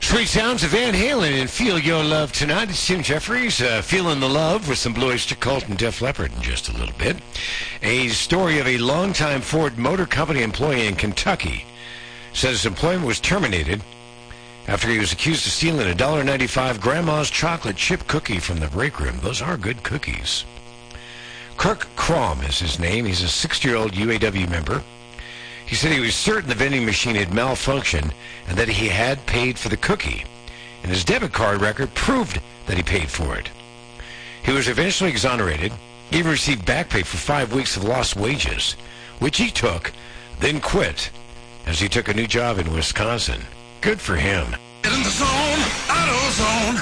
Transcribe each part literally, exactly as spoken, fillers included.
Sweet sounds of Van Halen and Feel Your Love Tonight. It's Tim Jeffries, uh, feeling the love with some Blue Oyster Cult and Def Leppard in just a little bit. A story of a longtime Ford Motor Company employee in Kentucky says his employment was terminated after he was accused of stealing a one dollar ninety-five Grandma's chocolate chip cookie from the break room. Those are good cookies. Kirk Crom is his name. He's a sixty-year-old U A W member. He said he was certain the vending machine had malfunctioned and that he had paid for the cookie, and his debit card record proved that he paid for it. He was eventually exonerated. He even received back pay for five weeks of lost wages, which he took, then quit, as he took a new job in Wisconsin. Good for him. Get in the zone, AutoZone.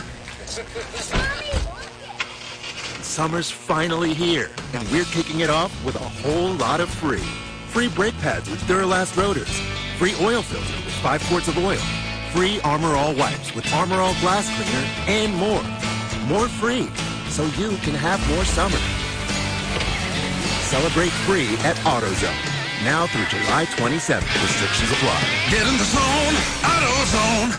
Summer's finally here, and we're kicking it off with a whole lot of free. Free brake pads with Duralast rotors. Free oil filter with five quarts of oil. Free Armor All wipes with Armor All glass cleaner, and more. More free, so you can have more summer. Celebrate free at AutoZone. Now through July twenty-seventh. Restrictions apply. Get in the zone, AutoZone.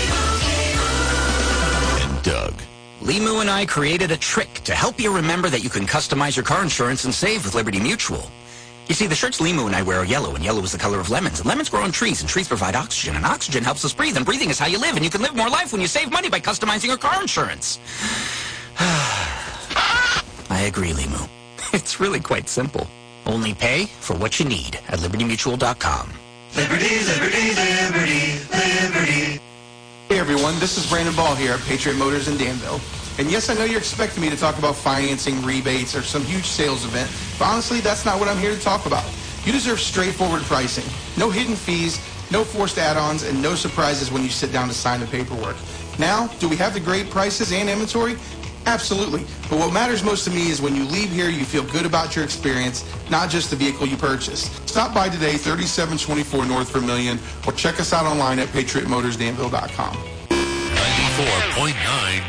And Doug. Limu and I created a trick to help you remember that you can customize your car insurance and save with Liberty Mutual. You see, the shirts Limu and I wear are yellow, and yellow is the color of lemons. And lemons grow on trees, and trees provide oxygen, and oxygen helps us breathe, and breathing is how you live, and you can live more life when you save money by customizing your car insurance. I agree, Limu. It's really quite simple. Only pay for what you need at liberty mutual dot com. Liberty, liberty, liberty, liberty. Hey everyone, this is Brandon Ball here at Patriot Motors in Danville. And yes, I know you're expecting me to talk about financing, rebates, or some huge sales event, but honestly, that's not what I'm here to talk about. You deserve straightforward pricing. No hidden fees, no forced add-ons, and no surprises when you sit down to sign the paperwork. Now, do we have the great prices and inventory? Absolutely. But what matters most to me is when you leave here, you feel good about your experience, not just the vehicle you purchased. Stop by today, thirty-seven twenty-four North Vermillion, or check us out online at patriot motors danville dot com. ninety-four point nine